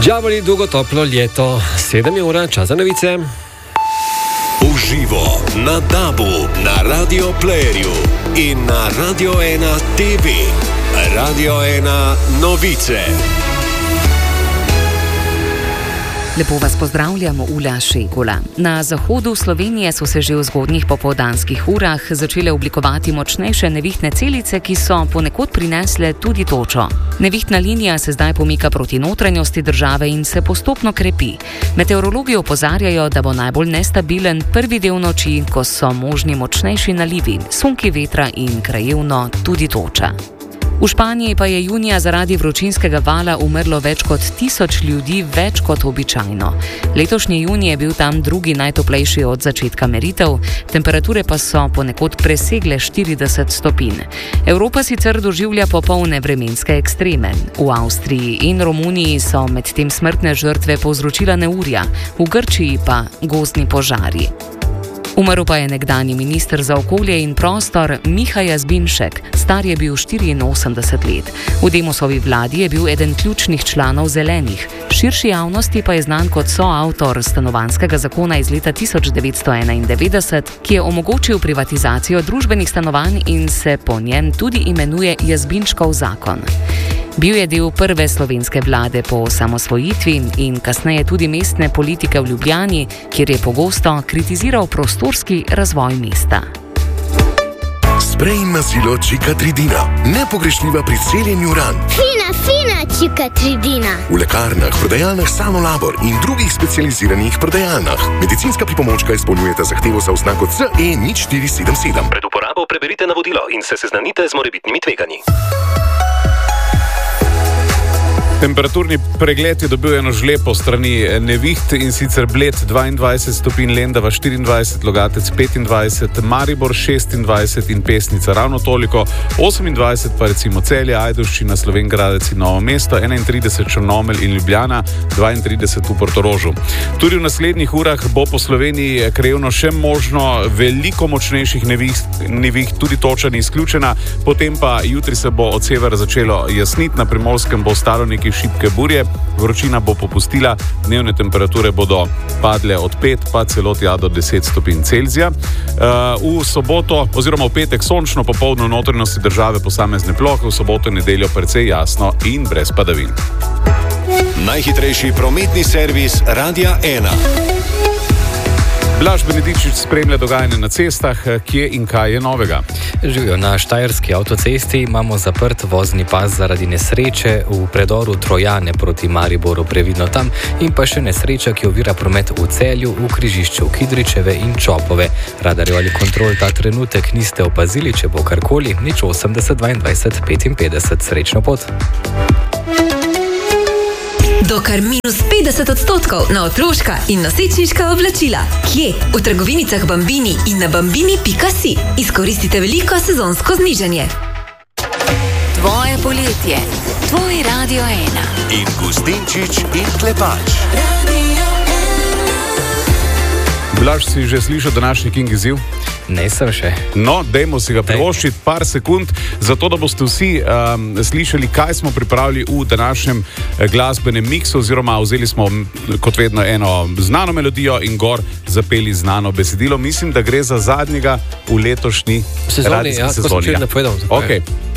Džavoli dolgo toplo leto, 7 ura, čas za novice. Uživo na DAB-u, na Radio Playerju in na Radio 1 TV. Radio 1 novice. Lepo vas pozdravljamo, Ula Šegula. Na zahodu Slovenije so se že v zgodnjih popoldanskih urah začele oblikovati močnejše nevihtne celice, ki so ponekod prinesle tudi točo. Nevihtna linija se zdaj pomika proti notranjosti države in se postopno krepi. Meteorologi opozarjajo, da bo najbolj nestabilen prvi del noči, ko so možni močnejši nalivi, sunki vetra in krajevno tudi toča. V Španiji pa je junija zaradi vročinskega vala umrlo več kot 1000 ljudi, več kot običajno. Letošnji junij je bil tam drugi najtoplejši od začetka meritev, temperature pa so ponekod presegle 40 stopinj. Evropa sicer doživlja popolne vremenske ekstreme. V Avstriji in Romuniji so medtem smrtne žrtve povzročila neurja, v Grčiji pa gozdni požari. Umrl pa je nekdanji minister za okolje in prostor Miha Jazbinšek, star je bil 84 let. V Demosovi vladi je bil eden ključnih članov Zelenih. Širši javnosti pa je znan kot soavtor stanovanjskega zakona iz leta 1991, ki je omogočil privatizacijo družbenih stanovanj in se po njem tudi imenuje Jazbinškov zakon. Bil je del prve slovenske vlade po osamosvojitvi in kasneje tudi mestne politike v Ljubljani, kjer je pogosto kritiziral prostorski razvoj mesta. Sprej na silo Čikatridina, nepogrešljiva pri celjenju ran. Fina Čikatridina. V lekarnah, prodajalnah Sanolabor in drugih specializiranih prodajalnah. Medicinska pripomočka izpolnjujeta zahtevo za oznako CE 0477. Pred uporabo preberite navodilo in se seznanite z morebitnimi tveganji. Temperaturni pregled je dobil eno žlepo strani neviht, in sicer Bled 22 stopinj, Lendava 24, Logatec 25, Maribor 26 in Pesnica ravno toliko, 28 pa recimo Celje, Ajdovščina, Slovenj Gradec in Novo mesto, 31 Črnomelj in Ljubljana, 32 v Portorožu. Tudi v naslednjih urah bo po Sloveniji krajevno še možno veliko močnejših neviht, tudi toča ni izključena, potem pa jutri se bo od severa začelo jasniti, na Primorskem bo ostalo nekaj šibke burje, vročina bo popustila, dnevne temperature bodo padle od 5 pa celo tja do 10 stopinj Celzija. V soboto oziroma v petek sončno, popoldne v notranjosti države posamezne plohe, v soboto in nedeljo precej jasno in brez padavin. Najhitrejši prometni servis Radia 1. Blaž Benedičič spremlja dogajanje na cestah, kje in kaj je novega. Živijo, na štajerski avtocesti imamo zaprt vozni pas zaradi nesreče v predoru Trojane proti Mariboru, previdno tam, in pa še nesreča, ki ovira promet v Celju, v križišču Kidričeve in Čopove. Radarjev ali kontrol ta trenutek niste opazili, če bo karkoli, 080 22 55. Srečno pot. Do kar -50% na otroška in nosečniška oblačila. Kje? V trgovinicah Bambini in na bambini.si. Izkoristite veliko sezonsko znižanje. Tvoje poletje, tvoj Radio 1. In Gustinčič in Klepač. Blaž, si že slišal današnji King izziv? Ne, sem še. No, dajmo si ga privoščiti par sekund, zato da boste vsi slišali, kaj smo pripravili v današnjem glasbenem miksu, oziroma vzeli smo kot vedno eno znano melodijo in gor zapeli znano besedilo. Mislim, da gre za zadnjega v letošnji radijski sezoni. Ja, ko smo še ne povedal. Okay.